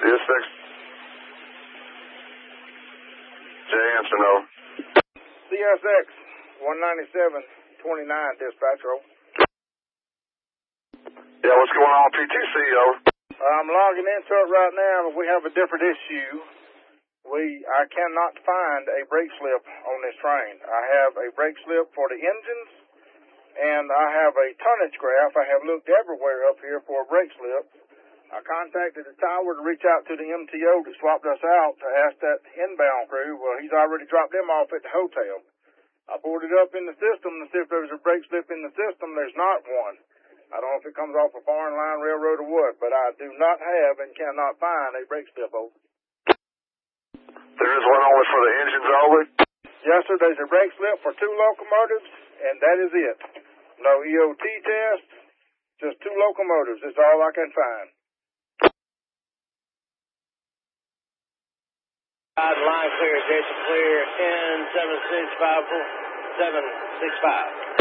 CS6. J answer no. CSX 197-29 dispatch, over. Yeah, what's going on PTC, over? I'm logging into it right now, but we have a different issue. I cannot find a brake slip on this train. I have a brake slip for the engines, and I have a tonnage graph. I have looked everywhere up here for a brake slip. I contacted the tower to reach out to the MTO that swapped us out to ask that inbound crew. Well, he's already dropped them off at the hotel. I pulled it up in the system to see if there was a brake slip in the system. There's not one. I don't know if it comes off a foreign line railroad or what, but I do not have and cannot find a brake slip, over. There is one only for the engines only? Yes, sir. There's a brake slip for 2 locomotives, and that is it. No EOT test, just 2 locomotives. That's all I can find. Line clear, Jason clear, 10-765, 765.